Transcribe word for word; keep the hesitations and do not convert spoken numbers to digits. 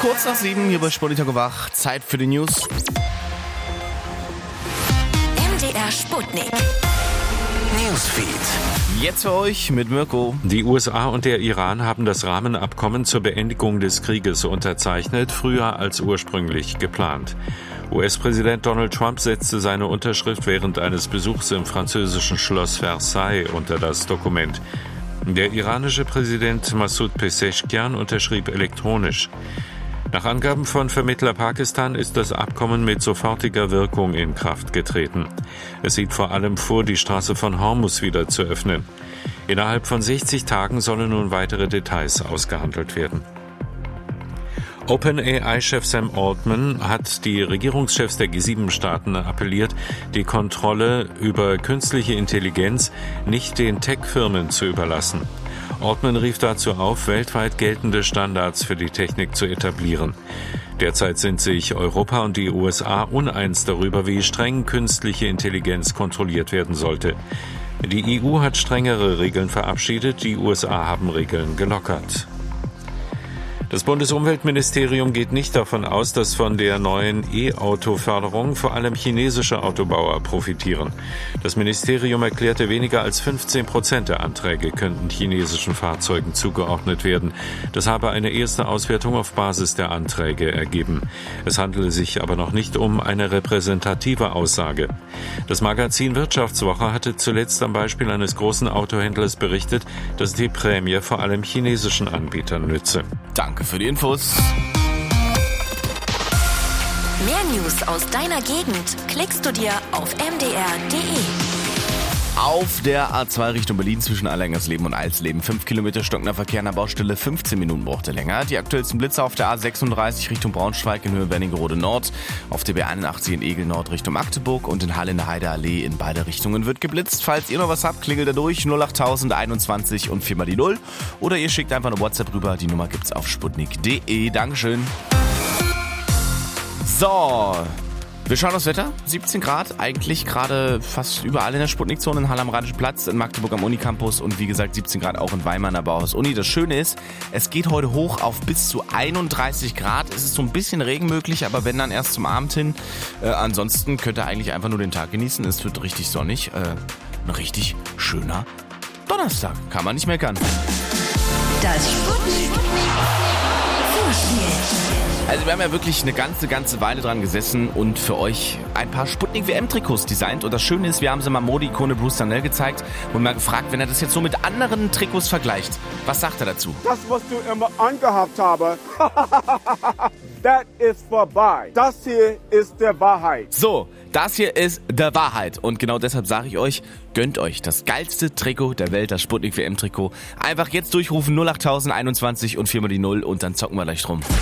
Kurz nach sieben hier bei Sputnik wach. Zeit für die News. M D R Sputnik. Newsfeed. Jetzt für euch mit Mirko. Die U S A und der Iran haben das Rahmenabkommen zur Beendigung des Krieges unterzeichnet, früher als ursprünglich geplant. U S-Präsident Donald Trump setzte seine Unterschrift während eines Besuchs im französischen Schloss Versailles unter das Dokument. Der iranische Präsident Massoud Pezeshkian unterschrieb elektronisch. Nach Angaben von Vermittler Pakistan ist das Abkommen mit sofortiger Wirkung in Kraft getreten. Es sieht vor allem vor, die Straße von Hormuz wieder zu öffnen. Innerhalb von sechzig Tagen sollen nun weitere Details ausgehandelt werden. OpenAI-Chef Sam Altman hat die Regierungschefs der G sieben Staaten appelliert, die Kontrolle über künstliche Intelligenz nicht den Tech-Firmen zu überlassen. Altman rief dazu auf, weltweit geltende Standards für die Technik zu etablieren. Derzeit sind sich Europa und die U S A uneins darüber, wie streng künstliche Intelligenz kontrolliert werden sollte. Die E U hat strengere Regeln verabschiedet, die U S A haben Regeln gelockert. Das Bundesumweltministerium geht nicht davon aus, dass von der neuen E-Auto-Förderung vor allem chinesische Autobauer profitieren. Das Ministerium erklärte, weniger als fünfzehn Prozent der Anträge könnten chinesischen Fahrzeugen zugeordnet werden. Das habe eine erste Auswertung auf Basis der Anträge ergeben. Es handele sich aber noch nicht um eine repräsentative Aussage. Das Magazin Wirtschaftswoche hatte zuletzt am Beispiel eines großen Autohändlers berichtet, dass die Prämie vor allem chinesischen Anbietern nütze. Danke für die Infos. Mehr News aus deiner Gegend klickst du dir auf m d r punkt d e. Auf der A zwei Richtung Berlin zwischen Allerlängersleben und Alsleben. fünf Kilometer stockender Verkehr an der Baustelle, fünfzehn Minuten braucht er länger. Die aktuellsten Blitze auf der A sechsunddreißig Richtung Braunschweig in Höhe Wernigerode Nord. Auf der B einundachtzig in Egel Nord Richtung Magdeburg und in Halle in der Heideallee in beide Richtungen wird geblitzt. Falls ihr noch was habt, klingelt da durch null acht einundzwanzig und viermal die Null. Oder ihr schickt einfach eine WhatsApp rüber. Die Nummer gibt's auf sputnik punkt d e. Dankeschön. So. Wir schauen aufs Wetter. siebzehn Grad, eigentlich gerade fast überall in der Sputnik-Zone, in Halle am Rheinischen Platz, in Magdeburg am Unicampus und wie gesagt siebzehn Grad auch in Weimar an der Bauhaus-Uni. Das Schöne ist, es geht heute hoch auf bis zu einunddreißig Grad. Es ist so ein bisschen Regen möglich, aber wenn dann erst zum Abend hin. Äh, ansonsten könnt ihr eigentlich einfach nur den Tag genießen. Es wird richtig sonnig. Äh, ein richtig schöner Donnerstag. Kann man nicht meckern. Das Sputnik Vorspiel. Also wir haben ja wirklich eine ganze, ganze Weile dran gesessen und für euch ein paar Sputnik-W M-Trikots designt. Und das Schöne ist, wir haben sie mal Mode-Ikone Bruce Darnell gezeigt und mal gefragt, wenn er das jetzt so mit anderen Trikots vergleicht. Was sagt er dazu? Das, was du immer angehabt habe, das ist vorbei. Das hier ist der Wahrheit. So, das hier ist der Wahrheit. Und genau deshalb sage ich euch, gönnt euch das geilste Trikot der Welt, das Sputnik-W M-Trikot. Einfach jetzt durchrufen null acht einundzwanzig und viermal die Null und dann zocken wir gleich drum.